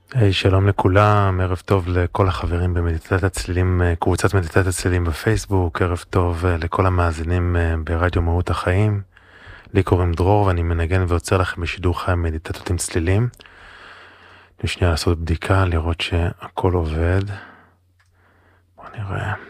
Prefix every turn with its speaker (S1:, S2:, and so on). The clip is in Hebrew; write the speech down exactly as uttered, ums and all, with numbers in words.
S1: היי, שלום לכולם, ערב טוב לכל החברים במדיטת הצלילים, קבוצת מדיטת הצלילים בפייסבוק, ערב טוב לכל המאזינים ברדיו מהות החיים. לי קוראים דרור ואני מנגן ועוצר לכם בשידור חי מדיטטות עם צלילים. אני שנייה לעשות בדיקה, לראות שהכל עובד. בואו נראה.